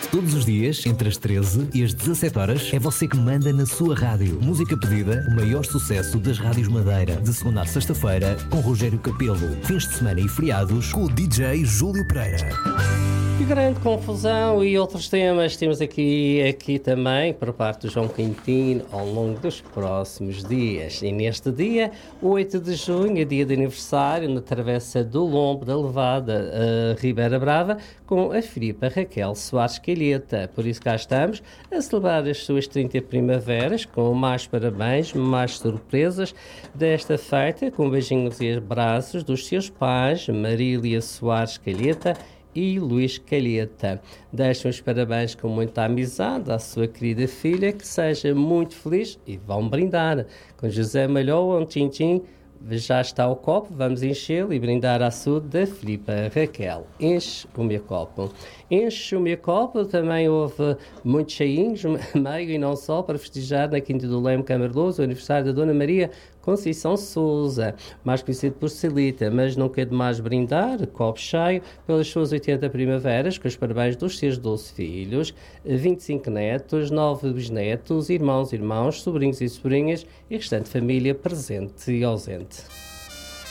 Todos os dias, entre as 13 e as 17 horas, é você que manda na sua rádio. Música pedida, o maior sucesso das rádios Madeira. De segunda a sexta-feira, com Rogério Capelo. Fins de semana e feriados, com o DJ Júlio Pereira. Que grande confusão e outros temas temos aqui também, por parte do João Quintino, ao longo dos próximos dias. E neste dia, 8 de junho, é dia de aniversário, na Travessa do Lombo da Levada, Ribeira Brava, com a Filipa Raquel Soares Calheta. Por isso cá estamos a celebrar as suas 30 primaveras, com mais parabéns, mais surpresas desta feita, com beijinhos e abraços dos seus pais, Marília Soares Calheta e Luís Calheta. Deixam os parabéns com muita amizade à sua querida filha, que seja muito feliz, e vão brindar com José Malhoa, um tchim-tchim. Já está o copo, vamos enchê-lo e brindar à saúde da Filipa Raquel. Enche o meu copo. Enche o meu copo, também houve muitos cheinhos, meio e não só, para festejar na Quinta do Leme Camarloso o aniversário da Dona Maria Conceição Sousa, mais conhecido por Celita, mas não quer demais brindar, copo cheio, pelas suas 80 primaveras, com os parabéns dos seus 12 filhos, 25 netos, 9 bisnetos, irmãos, sobrinhos e sobrinhas e restante família presente e ausente.